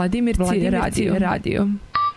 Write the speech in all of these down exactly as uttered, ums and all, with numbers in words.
Vladimirci, Vladimirci radio. radio.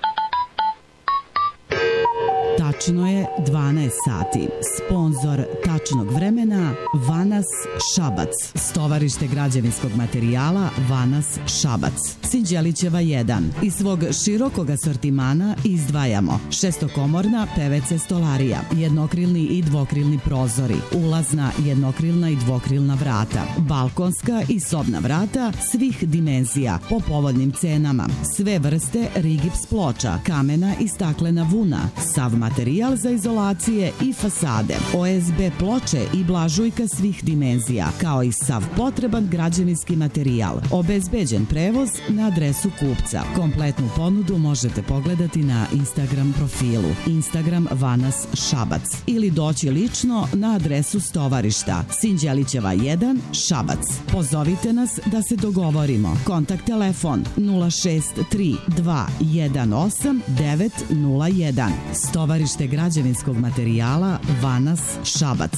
Tačno je dvanaest sati. Sponzor tačnog vremena Vanas Šabac. Stovarište građevinskog materijala Vanas Šabac. Sinđelićeva jedan. Iz svog širokog asortimana izdvajamo šestokomorna P V C stolarija, jednokrilni i dvokrilni prozori, ulazna jednokrilna i dvokrilna vrata, balkonska i sobna vrata svih dimenzija po povoljnim cenama, sve vrste rigips ploča, kamena i staklena vuna, sav materijal za izolacije i fasade, O S B ploče i blažujka svih dimenzija, kao i sav potreban građevinski materijal. Obezbeđen prevoz na adresu kupca. Kompletnu ponudu možete pogledati na Instagram profilu Instagram Vanas Šabac ili doći lično na adresu stovarišta Sinđelićeva jedan Šabac. Pozovite nas da se dogovorimo. Kontakt telefon nula šest tri dva jedan osam devet nula jedan. Stovarište građevinskog materijala Vanas Šabac.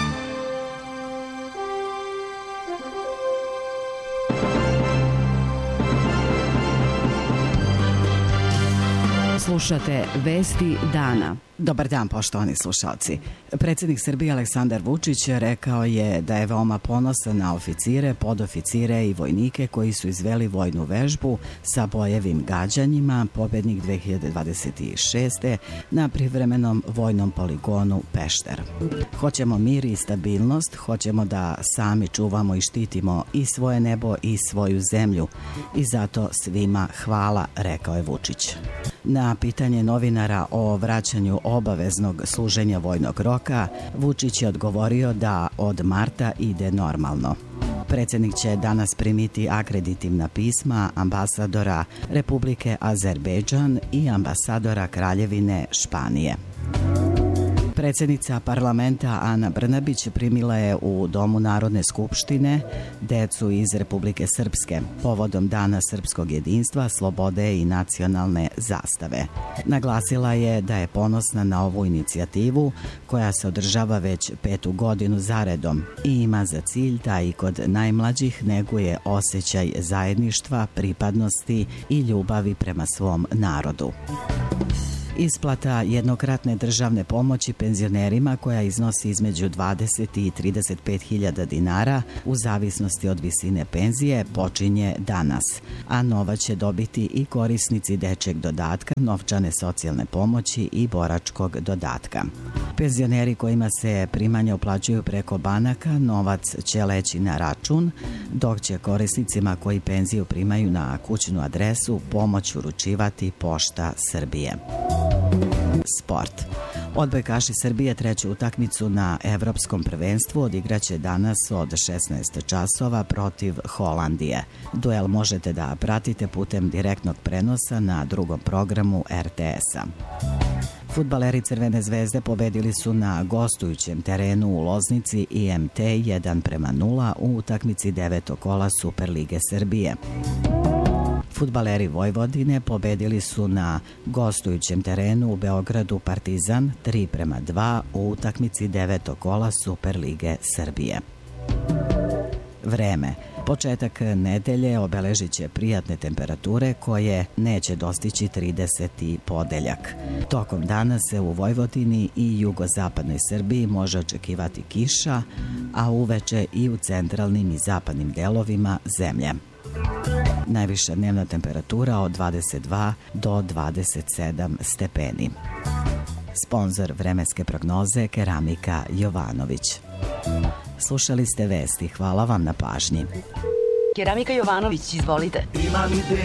Slušate Vesti dana. Dobar dan, poštovani slušalci. Predsjednik Srbije Aleksandar Vučić rekao je da je veoma ponosan na oficire, podoficire i vojnike koji su izveli vojnu vežbu sa bojevim gađanjima pobednik dve hiljade dvadeset šeste. na privremenom vojnom poligonu Pešter. Hoćemo mir i stabilnost, hoćemo da sami čuvamo i štitimo i svoje nebo i svoju zemlju i zato svima hvala, rekao je Vučić. Na pitanje novinara o vraćanju obaveznog služenja vojnog roka, Vučić je odgovorio da od marta ide normalno. Predsjednik će danas primiti akreditivna pisma ambasadora Republike Azerbejdžan i ambasadora Kraljevine Španije. Predsjednica parlamenta Ana Brnabić primila je u Domu Narodne skupštine decu iz Republike Srpske povodom Dana srpskog jedinstva, slobode i nacionalne zastave. Naglasila je da je ponosna na ovu inicijativu koja se održava već petu godinu zaredom i ima za cilj da i kod najmlađih neguje osjećaj zajedništva, pripadnosti i ljubavi prema svom narodu. Isplata jednokratne državne pomoći penzionerima koja iznosi između dvadeset i trideset pet hiljada dinara u zavisnosti od visine penzije počinje danas, a novac će dobiti i korisnici dečjeg dodatka, novčane socijalne pomoći i boračkog dodatka. Penzioneri kojima se primanja uplaćuju preko banaka, novac će leći na račun, dok će korisnicima koji penziju primaju na kućnu adresu pomoć uručivati Pošta Srbije. Sport. Odbojkaši Srbije treću utakmicu na Evropskom prvenstvu odigraće danas od šesnaest časova protiv Holandije. Duel možete da pratite putem direktnog prenosa na drugom programu R T S-a. Fudbaleri Crvene zvezde pobedili su na gostujućem terenu u Loznici I M T jedan prema nula u utakmici devetog kola Superlige Srbije. Fudbaleri Vojvodine pobedili su na gostujućem terenu u Beogradu Partizan tri prema dva u utakmici devetog kola Superlige Srbije. Vreme. Početak nedelje obeležit će prijatne temperature koje neće dostići trideseti podeljak. Tokom dana se u Vojvodini i jugozapadnoj Srbiji može očekivati kiša, a uveče i u centralnim i zapadnim delovima zemlje. Najviša dnevna temperatura od dvadeset dva do dvadeset sedam stepeni. Sponzor vremenske prognoze Keramika Jovanović. Slušali ste vesti. Hvala vam na pažnji. Keramika Jovanović, izvolite.